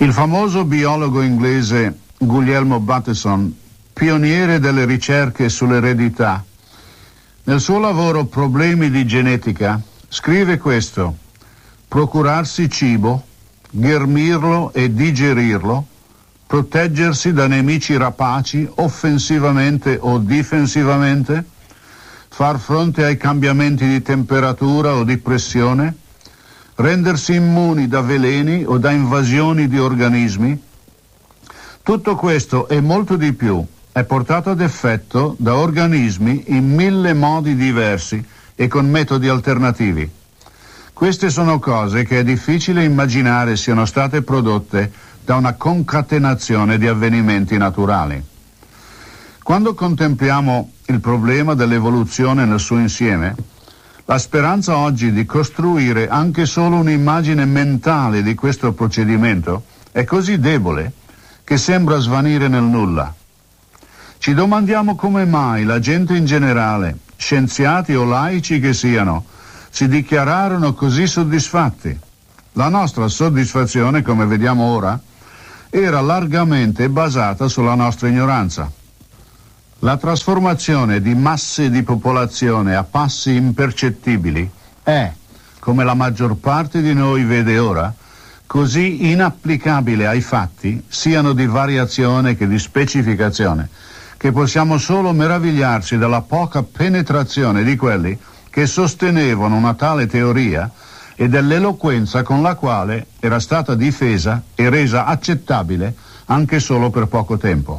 Il famoso biologo inglese Guglielmo Bateson, pioniere delle ricerche sull'eredità, nel suo lavoro Problemi di genetica scrive questo: procurarsi cibo, ghermirlo e digerirlo, proteggersi da nemici rapaci offensivamente o difensivamente, far fronte ai cambiamenti di temperatura o di pressione, rendersi immuni da veleni o da invasioni di organismi. Tutto questo e molto di più è portato ad effetto da organismi in 1000 modi diversi e con metodi alternativi. Queste sono cose che è difficile immaginare siano state prodotte da una concatenazione di avvenimenti naturali. Quando contempliamo il problema dell'evoluzione nel suo insieme, la speranza oggi di costruire anche solo un'immagine mentale di questo procedimento è così debole che sembra svanire nel nulla. Ci domandiamo come mai la gente in generale, scienziati o laici che siano, si dichiararono così soddisfatti. La nostra soddisfazione, come vediamo ora, era largamente basata sulla nostra ignoranza. La trasformazione di masse di popolazione a passi impercettibili è, come la maggior parte di noi vede ora, così inapplicabile ai fatti, siano di variazione che di specificazione, che possiamo solo meravigliarci della poca penetrazione di quelli che sostenevano una tale teoria e dell'eloquenza con la quale era stata difesa e resa accettabile anche solo per poco tempo.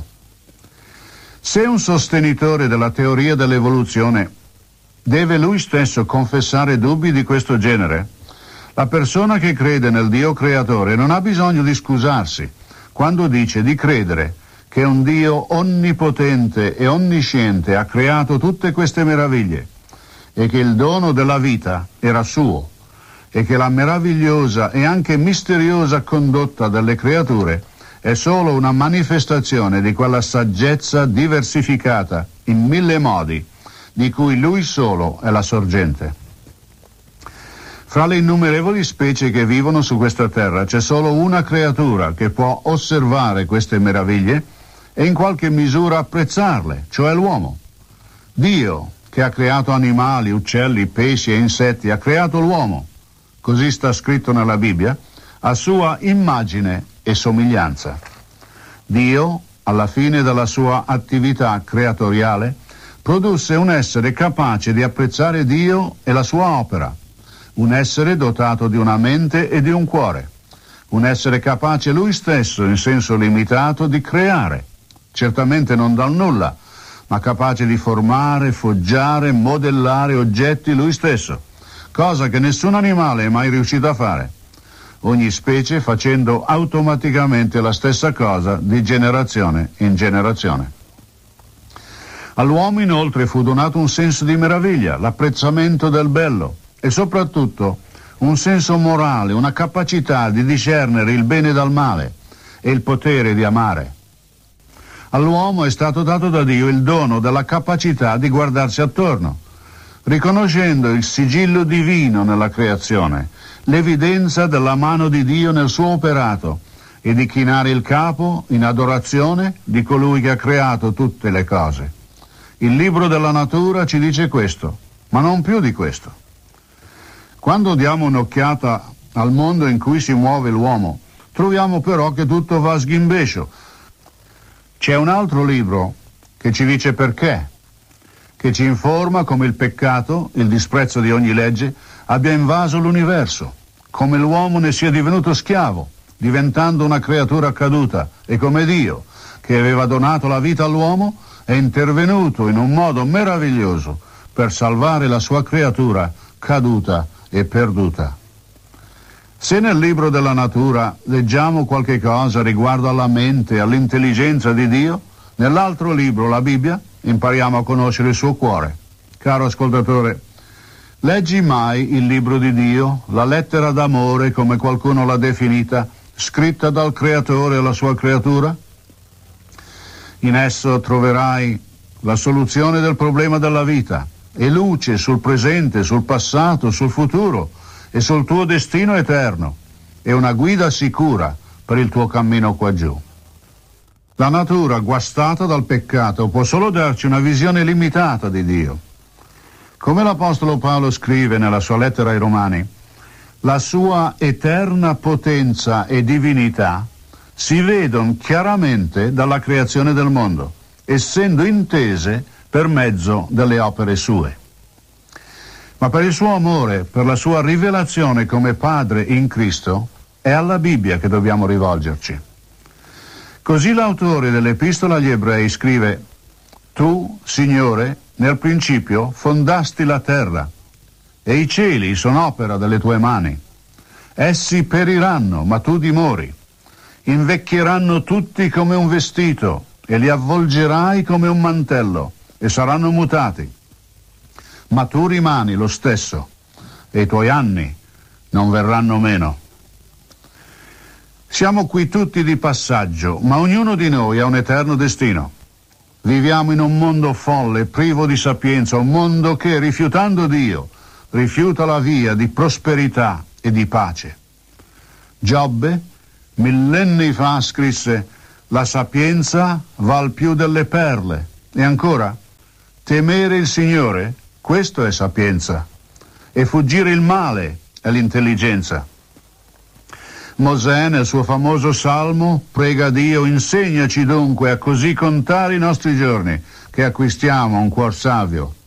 Se un sostenitore della teoria dell'evoluzione deve lui stesso confessare dubbi di questo genere, la persona che crede nel Dio creatore non ha bisogno di scusarsi quando dice di credere che un Dio onnipotente e onnisciente ha creato tutte queste meraviglie e che il dono della vita era suo e che la meravigliosa e anche misteriosa condotta delle creature è solo una manifestazione di quella saggezza diversificata in 1000 modi di cui lui solo è la sorgente. Fra le innumerevoli specie che vivono su questa terra c'è solo una creatura che può osservare queste meraviglie e in qualche misura apprezzarle, cioè l'uomo. Dio, che ha creato animali, uccelli, pesci e insetti, ha creato l'uomo, così sta scritto nella Bibbia, a sua immagine e somiglianza. Dio, alla fine della sua attività creatoriale, produsse un essere capace di apprezzare Dio e la sua opera, un essere dotato di una mente e di un cuore, un essere capace lui stesso, in senso limitato, di creare, certamente non dal nulla, ma capace di formare, foggiare, modellare oggetti lui stesso, cosa che nessun animale è mai riuscito a fare, ogni specie facendo automaticamente la stessa cosa di generazione in generazione. All'uomo inoltre fu donato un senso di meraviglia, l'apprezzamento del bello e soprattutto un senso morale, una capacità di discernere il bene dal male e il potere di amare. All'uomo è stato dato da Dio il dono della capacità di guardarsi attorno, riconoscendo il sigillo divino nella creazione, l'evidenza della mano di Dio nel suo operato e di chinare il capo in adorazione di colui che ha creato tutte le cose. Il libro della natura ci dice questo, ma non più di questo. Quando diamo un'occhiata al mondo in cui si muove l'uomo, troviamo però che tutto va a sghimbescio. C'è un altro libro che ci dice perché, che ci informa come il peccato, il disprezzo di ogni legge, abbia invaso l'universo, come l'uomo ne sia divenuto schiavo, diventando una creatura caduta, e come Dio, che aveva donato la vita all'uomo, è intervenuto in un modo meraviglioso per salvare la sua creatura caduta e perduta. Se nel libro della natura leggiamo qualche cosa riguardo alla mente e all'intelligenza di Dio, nell'altro libro, la Bibbia, impariamo a conoscere il suo cuore. Caro ascoltatore, leggi mai il libro di Dio, la lettera d'amore, come qualcuno l'ha definita, scritta dal Creatore alla sua creatura? In esso troverai la soluzione del problema della vita e luce sul presente, sul passato, sul futuro e sul tuo destino eterno, e una guida sicura per il tuo cammino qua giù. La natura guastata dal peccato può solo darci una visione limitata di Dio. Come l'Apostolo Paolo scrive nella sua lettera ai Romani, la sua eterna potenza e divinità si vedono chiaramente dalla creazione del mondo, essendo intese per mezzo delle opere sue. Ma per il suo amore, per la sua rivelazione come Padre in Cristo, è alla Bibbia che dobbiamo rivolgerci. Così l'autore dell'Epistola agli Ebrei scrive: Tu, Signore, nel principio fondasti la terra, e i cieli sono opera delle tue mani. Essi periranno, ma tu dimori. Invecchieranno tutti come un vestito, e li avvolgerai come un mantello, e saranno mutati. Ma tu rimani lo stesso, e i tuoi anni non verranno meno. Siamo qui tutti di passaggio, ma ognuno di noi ha un eterno destino. Viviamo in un mondo folle, privo di sapienza, un mondo che, rifiutando Dio, rifiuta la via di prosperità e di pace. Giobbe, millenni fa, scrisse: la sapienza val più delle perle. E ancora, temere il Signore, questo è sapienza, e fuggire il male è l'intelligenza. Mosè, nel suo famoso salmo, prega Dio: insegnaci dunque a così contare i nostri giorni, che acquistiamo un cuor savio.